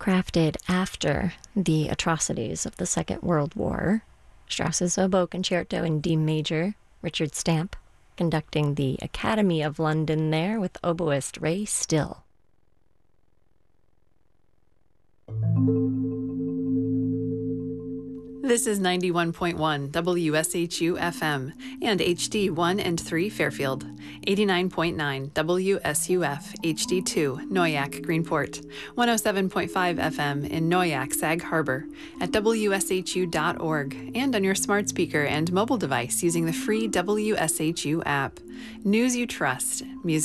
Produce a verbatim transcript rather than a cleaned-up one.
crafted after the atrocities of the Second World War. Strauss's Oboe Concerto in D major, Richard Stamp conducting the Academy of London there with oboist Ray Still. This is ninety-one point one W S H U F M and H D one and three Fairfield, eighty-nine point nine W S U F H D two Noyac Greenport, one oh seven point five F M in Noyac Sag Harbor, at W S H U dot org, and on your smart speaker and mobile device using the free W S H U app. News you trust, music